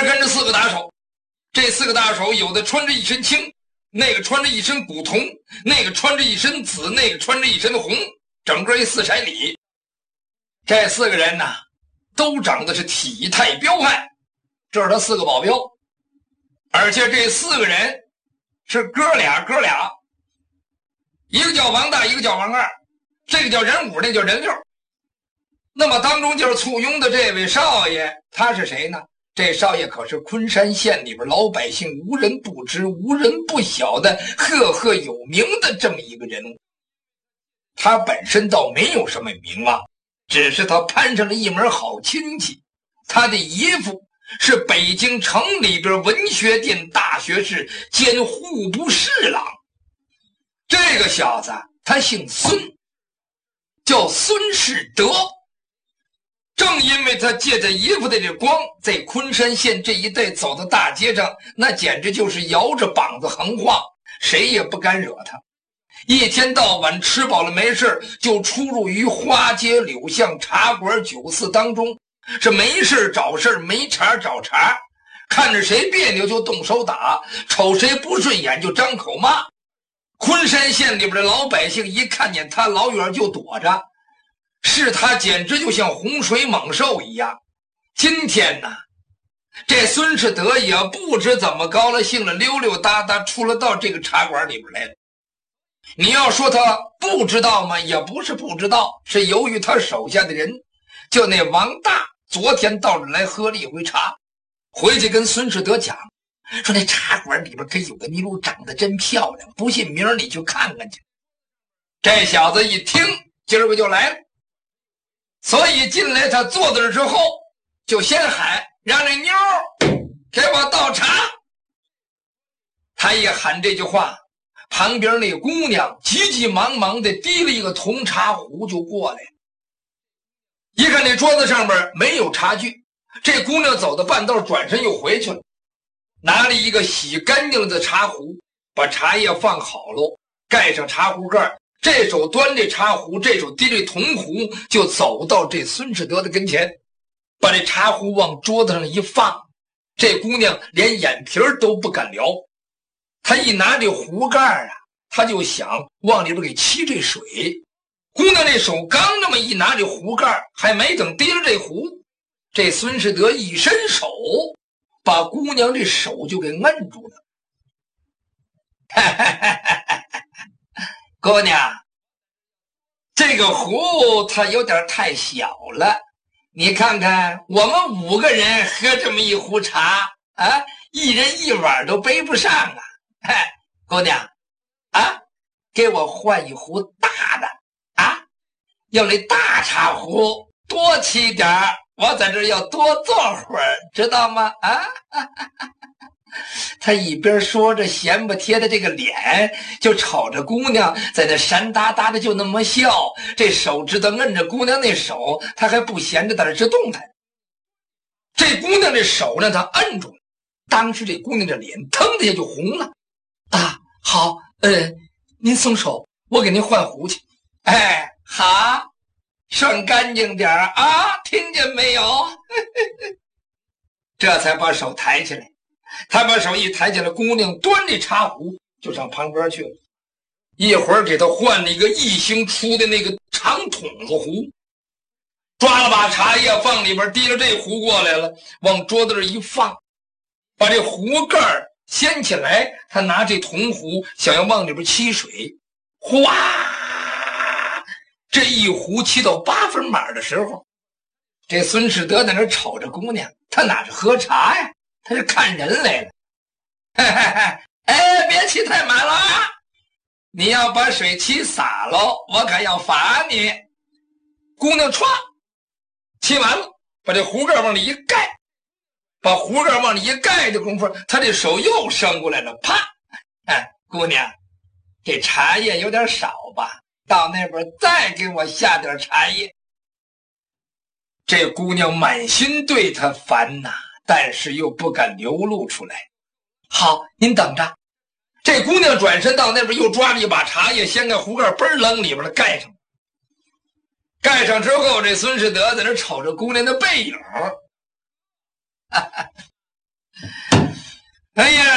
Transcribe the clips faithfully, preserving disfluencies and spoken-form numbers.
跟着四个打手，这四个大手有的穿着一身青，那个穿着一身古铜，那个穿着一身紫，那个穿着一身红，整个一四彩里。这四个人呢，都长得是体态彪悍，这是他四个保镖。而且这四个人是哥俩哥俩，一个叫王大，一个叫王二，这个叫人五，那叫人六。那么当中就是簇拥的这位少爷，他是谁呢？这少爷可是昆山县里边老百姓无人不知无人不晓的赫赫有名的这么一个人物。他本身倒没有什么名望，只是他攀上了一门好亲戚。他的姨父是北京城里边文学殿大学士兼户部侍郎。这个小子他姓孙，叫孙世德。正因为他借着姨父的这光，在昆山县这一带走到大街上，那简直就是摇着膀子横晃，谁也不敢惹他。一天到晚吃饱了没事就出入于花街柳巷茶馆酒肆当中，是没事找事，没茬找茬，看着谁别扭就动手打，瞅谁不顺眼就张口骂。昆山县里边的老百姓一看见他，老远就躲着，是他简直就像洪水猛兽一样。今天呢，这孙世德也不知怎么高了兴了，溜溜达达出了到这个茶馆里边来了。你要说他不知道吗？也不是不知道，是由于他手下的人，就那王大昨天到这来喝了一回茶，回去跟孙世德讲，说那茶馆里边可有个尼姑长得真漂亮，不信明儿你去看看去。这小子一听，今儿个就来了。所以进来他坐在这之后，就先喊让那妞给我倒茶。他一喊这句话，旁边那姑娘急急忙忙的提了一个铜茶壶就过来。一看这桌子上面没有茶具，这姑娘走到半道转身又回去了，拿了一个洗干净了的茶壶，把茶叶放好了，盖上茶壶盖，这手端这茶壶，这手提这铜壶，就走到这孙世德的跟前，把这茶壶往桌子上一放。这姑娘连眼皮都不敢撩，她一拿这壶盖啊，她就想往里边给沏这水。姑娘这手刚那么一拿这壶盖，还没等提了这壶，这孙世德一伸手，把姑娘这手就给摁住了。姑娘，这个壶它有点太小了，你看看我们五个人喝这么一壶茶啊，一人一碗都背不上啊。嗨，姑娘啊，给我换一壶大的啊，要那大茶壶多沏点儿，我在这要多坐会儿，知道吗？啊，他一边说着，闲不贴的这个脸就瞅着姑娘，在那闪哒哒的就那么笑，这手指头摁着姑娘那手，他还不闲着在那直动弹。这姑娘这手呢，他摁住了，当时这姑娘这脸腾的一下就红了。啊，好，呃，您松手，我给您换壶去。哎，好，涮干净点啊，听见没有？这才把手抬起来。他把手一抬起来，姑娘端着茶壶就上旁边去了，一会儿给他换了一个一星出的那个长筒子壶，抓了把茶叶放里边，提了这壶过来了，往桌子这一放，把这壶盖掀起来，他拿这铜壶想要往里边沏水，哗，这一壶沏到八分满的时候，这孙世德在那瞅着姑娘，他哪是喝茶呀，他是看人来了。嘿嘿嘿，哎，别沏太满了啊！你要把水沏洒了，我可要罚你。姑娘歘，沏完了，把这壶盖往里一盖，把壶盖往里一盖的功夫，他这手又伸过来了，啪！哎，姑娘，这茶叶有点少吧？到那边再给我下点茶叶。这姑娘满心对他烦呐，但是又不敢流露出来。好，您等着。这姑娘转身到那边，又抓着一把茶叶，掀开壶盖，嘣儿扔里边了，盖上。盖上之后，这孙世德在那瞅着姑娘的背影，哈哈，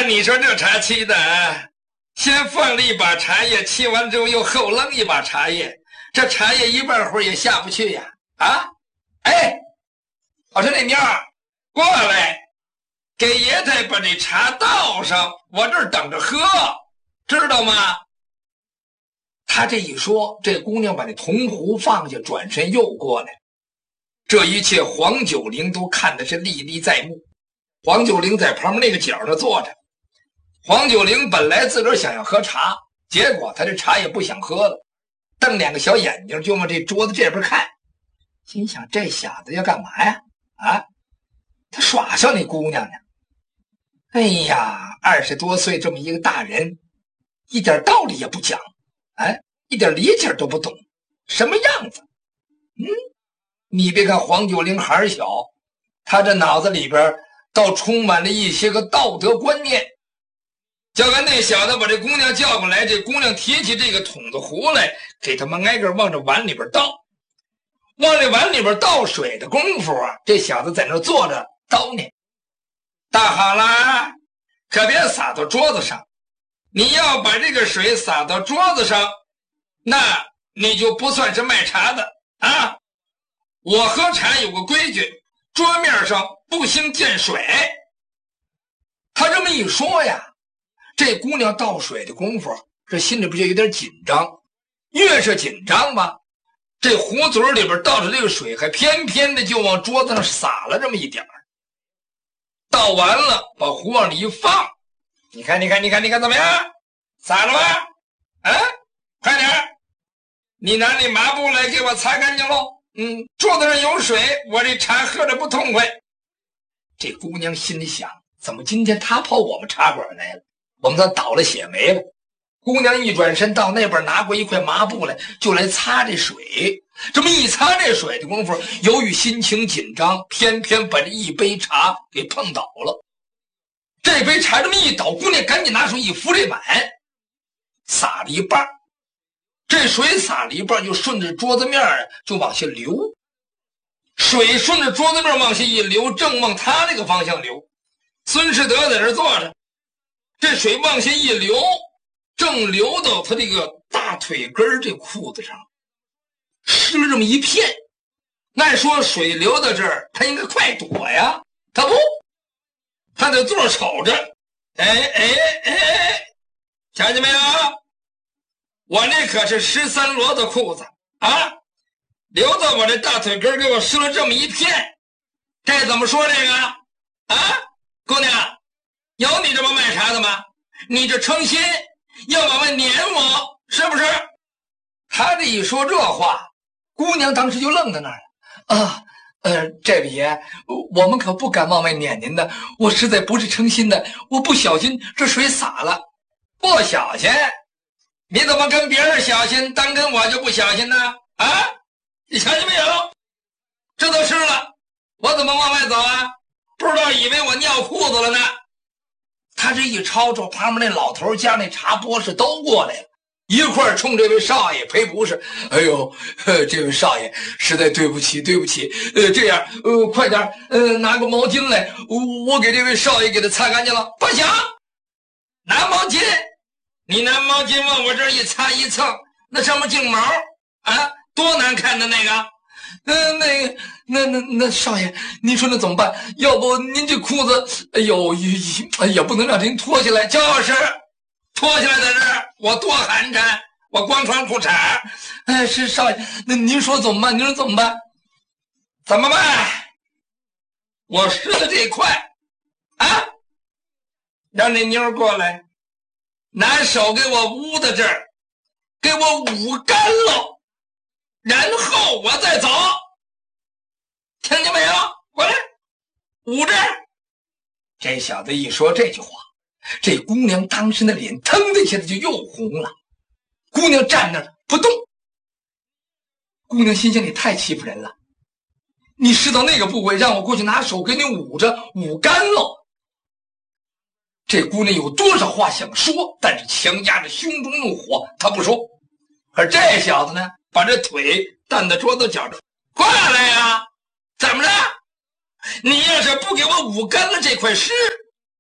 你说这茶沏的，先放了一把茶叶，沏完之后又后扔一把茶叶，这茶叶一半会儿也下不去呀！啊，哎，我说那妞儿，过来，给爷太把这茶倒上，我这儿等着喝，知道吗？他这一说，这姑娘把那铜壶放下，转身又过来。这一切黄九龄都看的是历历在目。黄九龄在旁边那个角上坐着。黄九龄本来自个儿想要喝茶，结果他这茶也不想喝了，瞪两个小眼睛就往这桌子这边看，心想这小子要干嘛呀？啊，他耍上那姑娘呢。哎呀，二十多岁这么一个大人，一点道理也不讲，哎，一点理解都不懂，什么样子？嗯，你别看黄九龄孩儿小，他这脑子里边倒充满了一些个道德观念。叫完那小子把这姑娘叫过来，这姑娘提起这个桶子壶来，给他们挨个往这碗里边倒。往这碗里边倒水的功夫啊，这小子在那坐着叨念：倒好了，可别洒到桌子上。你要把这个水洒到桌子上，那你就不算是卖茶的啊！我喝茶有个规矩，桌面上不兴溅水。他这么一说呀，这姑娘倒水的功夫，这心里不就有点紧张？越是紧张吧，这壶嘴里边倒着这个水，还偏偏的就往桌子上洒了这么一点儿。倒完了，把壶往里一放，你看，你看，你看，你看怎么样？洒了吧？啊，快点！你拿那抹布来给我擦干净喽。嗯，桌子上有水，我这茶喝着不痛快。这姑娘心里想，怎么今天她跑我们茶馆来了？我们算倒了血霉了。姑娘一转身到那边拿过一块抹布来，就来擦这水。这么一擦这水的功夫，由于心情紧张，偏偏把这一杯茶给碰倒了。这杯茶这么一倒，姑娘赶紧拿手一扶这碗，洒了一半。这水洒了一半，就顺着桌子面就往下流。水顺着桌子面往下一流，正往他那个方向流。孙世德在这坐着，这水往下一流，正流到他这个大腿根这裤子上，湿了这么一片。按说水流到这儿，他应该快躲呀，他不，他在坐瞅着。哎哎哎，瞧见没有？我那可是十三罗的裤子啊，流到我这大腿根，给我湿了这么一片。这怎么说这个啊？姑娘，有你这么卖茶的吗？你这诚心要往外撵我，是不是？他这一说这话，姑娘当时就愣在那儿了。啊，呃，这位爷，我们可不敢往外撵您的，我实在不是诚心的，我不小心这水洒了。不小心？你怎么跟别人小心，单跟我就不小心呢？啊，你瞧见没有？这都湿了，我怎么往外走啊？不知道以为我尿裤子了呢。他这一吵吵，旁边那老头加那茶博士都过来了，一块儿冲这位少爷赔不是。哎呦，呃，这位少爷实在对不起，对不起。呃，这样，呃，快点，呃，拿个毛巾来，我我给这位少爷给他擦干净了。不行，拿毛巾，你拿毛巾往我这儿一擦一蹭，那上面净毛啊，多难看的那个。呃，那个，那那那少爷，您说那怎么办？要不您这裤子，哎呦，也也不能让您脱下来，就是脱下来在这儿，我多寒碜，我光穿裤衩。哎，是少爷，那您说怎么办？您说怎么办？怎么办？我湿的这块啊，让那妞过来，拿手给我捂在这儿，给我捂干了。然后我再走，听见没有？过来，捂着。这小子一说这句话，这姑娘当时的脸腾的一下子就又红了。姑娘站那儿不动。姑娘心想，你太欺负人了，你湿到那个部位，让我过去拿手给你捂着，捂干了。这姑娘有多少话想说，但是强压着胸中怒火，她不说。而这小子呢，把这腿担在桌子角上，过来呀！怎么着？你要是不给我捂干了这块湿，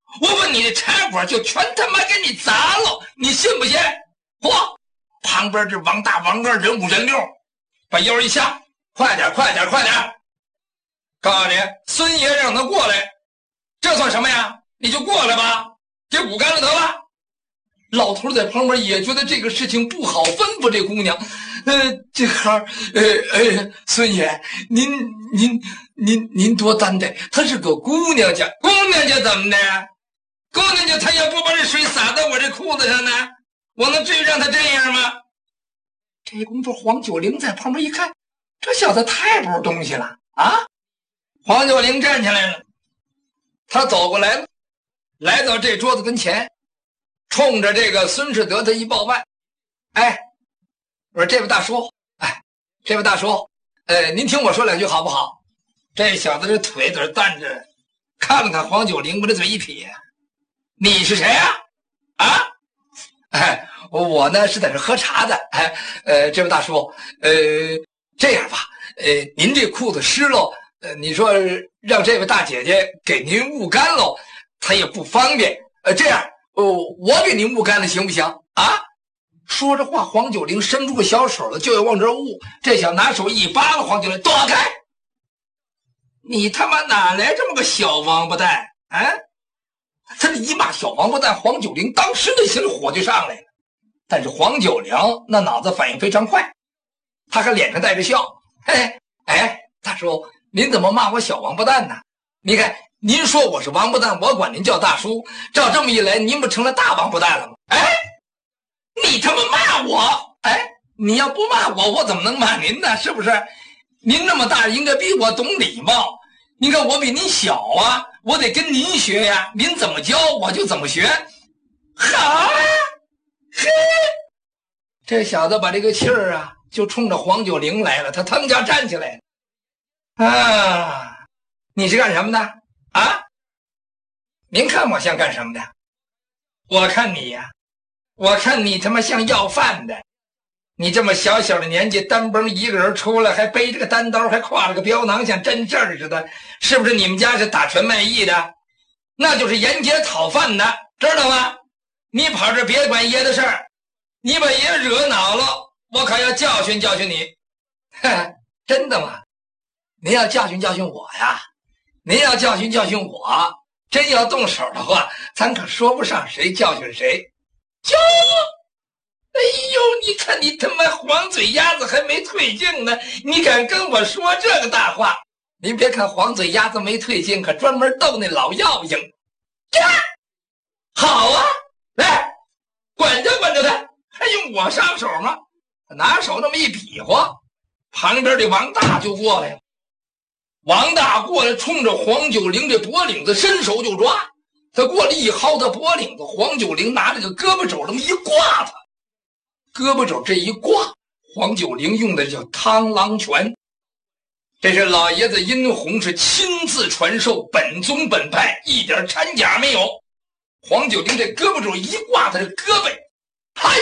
我把你的茶馆就全他妈给你砸了，你信不信？嚯！旁边这王大王二人五人六，把腰一下，快点快点快点！告诉你，孙爷让他过来，这算什么呀？你就过来吧，给捂干了得了。老头在旁边也觉得这个事情不好，吩咐这姑娘，呃，这孩儿，呃呃，孙爷，您您您您多担待，她是个姑娘家，姑娘家怎么的？姑娘家她要不把这水洒到我这裤子上呢，我能至于让她这样吗？这功夫，黄九龄在旁边一看，这小子太不是东西了啊！黄九龄站起来了，他走过来了，来到这桌子跟前。冲着这个孙世德他一抱腕，哎，我说这位大叔，哎，这位大叔，呃，您听我说两句好不好？这小子这腿在这站着，看了看黄九龄，把这嘴一撇，你是谁呀？啊？啊，哎，我呢是在这喝茶的，哎，呃，这位大叔，呃，这样吧，呃，您这裤子湿喽，呃，你说让这位大姐姐给您捂干喽，她也不方便，呃，这样。哦，我给您捂干了行不行啊？说着话，黄九龄伸出个小手了，就要往这捂。这小拿手一扒拉黄九龄，躲开！你他妈哪来这么个小王八蛋啊？他这一骂小王八蛋，黄九龄当时内心火就上来了。但是黄九龄那脑子反应非常快，他还脸上带着笑。嘿，哎，大叔，您怎么骂我小王八蛋呢？你看。您说我是王八蛋，我管您叫大叔，照这么一来，您不成了大王八蛋了吗？哎，你他妈骂我！哎，你要不骂我，我怎么能骂您呢？是不是？您那么大，应该比我懂礼貌。你看我比您小啊，我得跟您学呀。您怎么教，我就怎么学。好啊，嘿，这小子把这个气儿啊，就冲着黄九龄来了。他腾家站起来了。啊，你是干什么的？啊，您看我像干什么的？我看你呀、啊，我看你他妈像要饭的。你这么小小的年纪，单崩一个人出来，还背着个单刀，还挎了个镖囊，像真事儿似的，是不是？你们家是打拳卖艺的？那就是沿街讨饭的，知道吗？你跑这别管爷的事儿，你把爷惹恼了，我可要教训教训你。呵，真的吗？您要教训教训我呀？您要教训教训我，真要动手的话，咱可说不上谁教训谁。哟，哎呦，你看你他妈黄嘴鸭子还没退劲呢，你敢跟我说这个大话？您别看黄嘴鸭子没退劲，可专门逗那老药鹰。呀，好啊，来，管教管教他，还用我上手吗？拿手那么一比划，旁边这王大就过来了。王大过来，冲着黄九龄这脖领子伸手就抓，他过来一薅他脖领子，黄九龄拿着个胳膊肘这么一挂他，胳膊肘这一挂，黄九龄用的叫螳螂拳，这是老爷子殷红是亲自传授，本宗本派，一点掺假没有。黄九龄这胳膊肘一挂他这胳膊，嗨，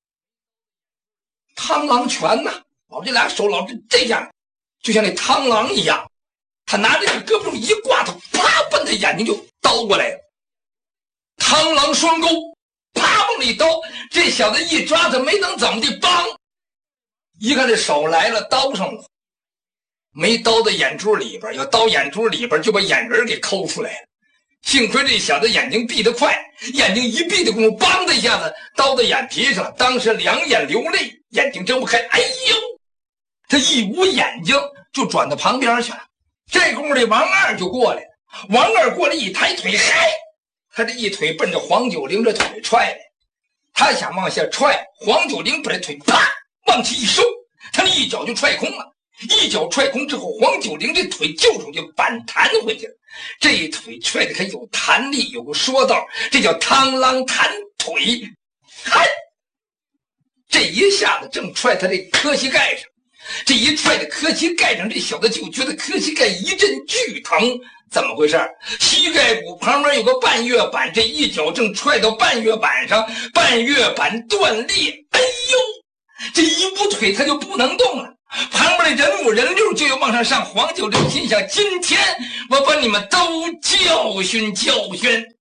螳螂拳呐、啊，老这俩手老这这样，就像那螳螂一样。他拿着这胳膊肘一挂，他啪奔他眼睛就刀过来了。螳螂双钩，啪往里刀，这小子一抓他没能怎么的，梆！一看这手来了，刀上了，没刀到眼珠里边，要刀眼珠里边就把眼仁给抠出来了。幸亏这小子眼睛闭得快，眼睛一闭的功夫，梆的一下子刀到眼皮上，当时两眼流泪，眼睛睁不开。哎呦，他一捂眼睛就转到旁边去了。这功夫这王二就过来了，王二过来一抬腿，嗨，他这一腿奔着黄九龄这腿踹来，他想往下踹，黄九龄把这腿啪往起一收，他这一脚就踹空了，一脚踹空之后，黄九龄这腿就手就反弹回去了，这一腿踹的可有弹力，有个说道，这叫螳螂弹腿，嗨，这一下子正踹他这磕膝盖上。这一踹在磕膝盖上，这小子就觉得磕膝盖一阵剧疼，怎么回事？膝盖骨旁边有个半月板，这一脚正踹到半月板上，半月板断裂，哎呦，这一捂腿他就不能动了。旁边的人五人六就要往上上，黄九龄心想：今天我把你们都教训教训。